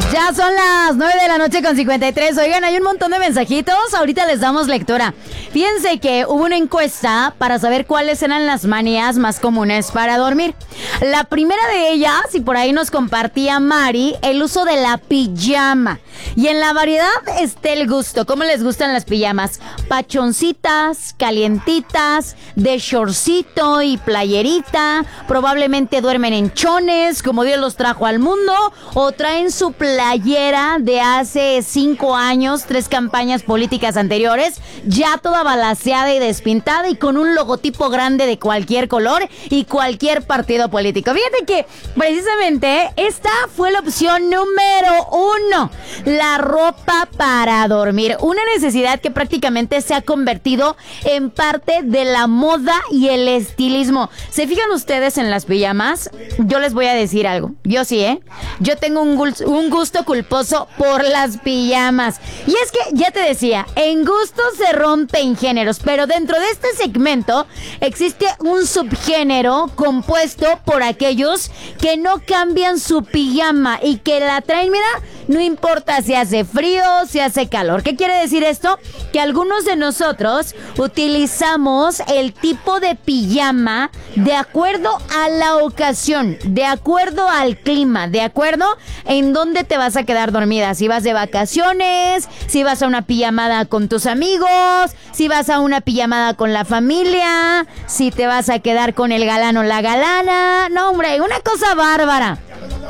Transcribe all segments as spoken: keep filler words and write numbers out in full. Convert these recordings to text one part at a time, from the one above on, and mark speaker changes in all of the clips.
Speaker 1: Ya son las nueve de la noche con cincuenta y tres. Oigan, hay un montón de mensajitos. Ahorita les damos lectura. Fíjense que hubo una encuesta para saber cuáles eran las manías más comunes para dormir. La primera de ellas, y por ahí nos compartía Mari, el uso de la pijama. Y en la variedad está el gusto. ¿Cómo les gustan las pijamas? Pachoncitas, calientitas, de shortcito y playerita. Probablemente duermen en chones, como Dios los trajo al mundo. O traen su playera de hace cinco años, tres campañas políticas anteriores, ya toda balaceada y despintada y con un logotipo grande de cualquier color y cualquier partido político. Fíjate que precisamente esta fue la opción número uno. La ropa para dormir. Una necesidad que prácticamente se ha convertido en parte de la moda y el estilismo. ¿Se fijan ustedes en las pijamas? Yo les voy a decir algo. Yo sí, ¿eh? Yo tengo un, gul- un gusto culposo por las pijamas. Y es que, ya te decía, en gusto se rompen géneros. Pero dentro de este segmento existe un subgénero compuesto por aquellos que no cambian su pijama y que la traen, mira, no importa si hace frío, si hace calor. ¿Qué quiere decir esto? Que algunos de nosotros utilizamos el tipo de pijama de acuerdo a la ocasión, de acuerdo al clima, de acuerdo en dónde te vas a quedar dormida. Si vas de vacaciones, si vas a una pijamada con tus amigos, si vas a una pijamada con la familia, si te vas a quedar con el galán o la galana. No, hombre, una cosa bárbara.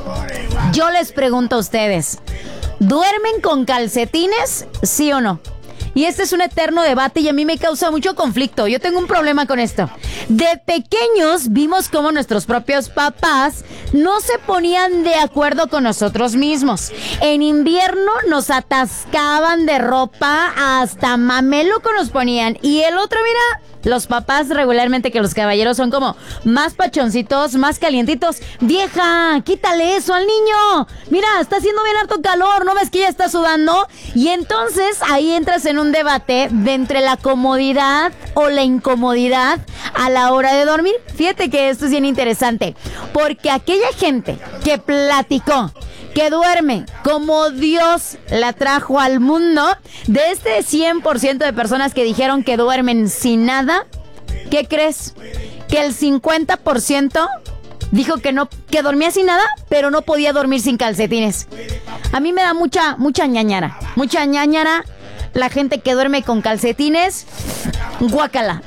Speaker 1: Yo les pregunto a ustedes, ¿duermen con calcetines? ¿Sí o no? Y este es un eterno debate y a mí me causa mucho conflicto. Yo tengo un problema con esto. De pequeños vimos cómo nuestros propios papás no se ponían de acuerdo con nosotros mismos. En invierno nos atascaban de ropa, hasta mameluco nos ponían. Y el otro, mira, los papás regularmente, que los caballeros son como más pachoncitos, más calientitos. Vieja, quítale eso al niño. Mira, está haciendo bien harto calor, ¿no ves que ya está sudando? Y entonces ahí entras en un debate de entre la comodidad o la incomodidad a la hora de dormir. Fíjate que esto es bien interesante, porque aquella gente que platicó que duerme como Dios la trajo al mundo, de este cien por ciento de personas que dijeron que duermen sin nada, ¿qué crees? Que el cincuenta por ciento dijo que no, que dormía sin nada, pero no podía dormir sin calcetines. A mí me da mucha, mucha ñañara, mucha ñañara la gente que duerme con calcetines. Guácala.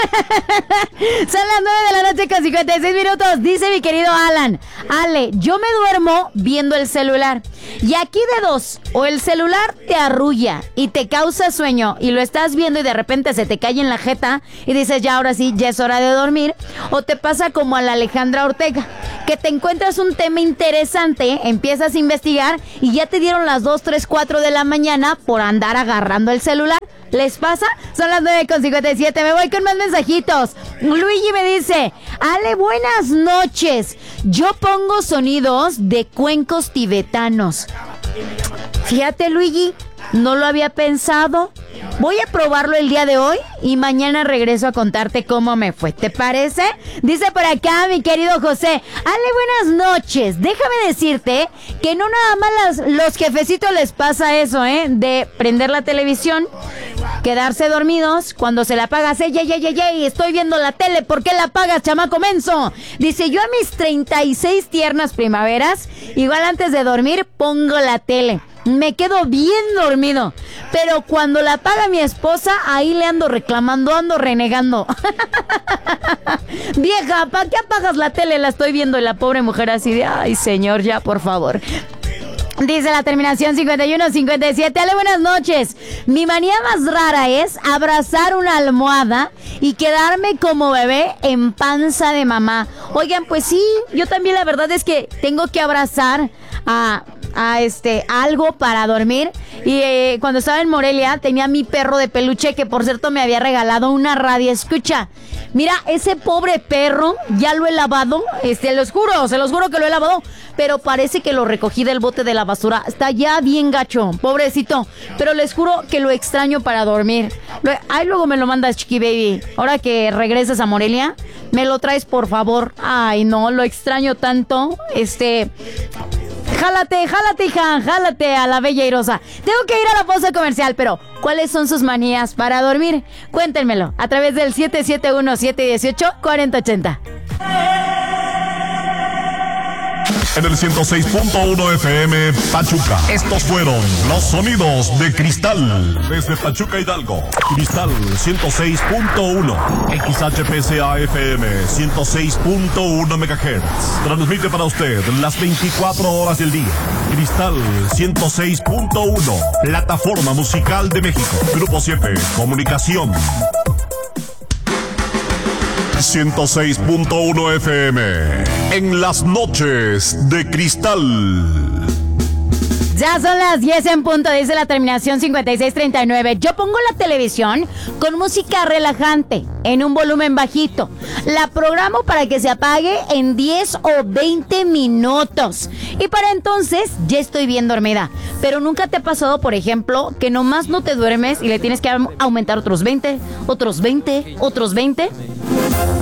Speaker 1: Son las nueve de la noche con cincuenta y seis minutos. Dice mi querido Alan: Ale, yo me duermo viendo el celular. Y aquí de dos, o el celular te arrulla y te causa sueño y lo estás viendo y de repente se te cae en la jeta y dices, ya ahora sí, ya es hora de dormir. O te pasa como a la Alejandra Ortega, que te encuentras un tema interesante, empiezas a investigar y ya te dieron las dos, tres, cuatro de la mañana por andar agarrando el celular. ¿Les pasa? Son las nueve con cincuenta y siete. Me voy con más mensajitos. Luigi me dice: Ale, buenas noches. Yo pongo sonidos de cuencos tibetanos. Fíjate, Luigi, no lo había pensado. Voy a probarlo el día de hoy y mañana regreso a contarte cómo me fue. ¿Te parece? Dice por acá mi querido José: Ale, buenas noches. Déjame decirte que no nada más las, los jefecitos les pasa eso, ¿eh? De prender la televisión, quedarse dormidos, cuando se la apagas, ey, ey, ey, ey, ey, estoy viendo la tele, ¿por qué la apagas, chamaco menso? Dice, yo a mis treinta y seis tiernas primaveras, igual antes de dormir, pongo la tele. Me quedo bien dormido, pero cuando la apaga mi esposa, ahí le ando reclamando, ando renegando. Vieja, ¿para qué apagas la tele? La estoy viendo y la pobre mujer así de, ay, señor, ya, por favor. Dice la terminación cincuenta y uno cincuenta y siete. Ale, buenas noches. Mi manía más rara es abrazar una almohada y quedarme como bebé en panza de mamá. Oigan, pues sí, yo también la verdad es que tengo que abrazar a... a este algo para dormir. Y eh, cuando estaba en Morelia tenía mi perro de peluche, que por cierto me había regalado una radio escucha. Mira, ese pobre perro ya lo he lavado, este, los juro, se los juro que lo he lavado, pero parece que lo recogí del bote de la basura. Está ya bien gacho, pobrecito, pero les juro que lo extraño para dormir. Ahí luego me lo mandas, Chiqui Baby. Ahora que regreses a Morelia, me lo traes, por favor. Ay, no, lo extraño tanto. Este... Jálate, jálate, hija, jálate a la bella airosa. Tengo que ir a la pausa comercial, pero ¿cuáles son sus manías para dormir? Cuéntenmelo a través del siete siete uno, siete uno ocho, cuatro cero ocho cero.
Speaker 2: En el ciento seis punto uno F M Pachuca. Estos fueron los sonidos de Cristal. Desde Pachuca, Hidalgo. Cristal ciento seis punto uno. X H P C A F M ciento seis punto uno megahertz. Transmite para usted las veinticuatro horas del día. Cristal ciento seis punto uno. Plataforma musical de México. Grupo siete. Comunicación. ciento seis punto uno F M. En las noches de Cristal.
Speaker 1: Ya son las diez en punto, dice la terminación cincuenta y seis treinta y nueve. Yo pongo la televisión con música relajante, en un volumen bajito. La programo para que se apague en diez o veinte minutos. Y para entonces ya estoy bien dormida. Pero nunca te ha pasado, por ejemplo, que nomás no te duermes y le tienes que aumentar otros veinte, otros veinte, otros veinte.